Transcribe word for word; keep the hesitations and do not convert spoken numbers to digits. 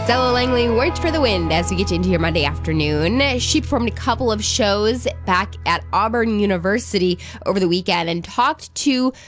Stella Langley worked for the Wind as we get into your Monday afternoon. She performed a couple of shows back at Auburn University over the weekend and talked to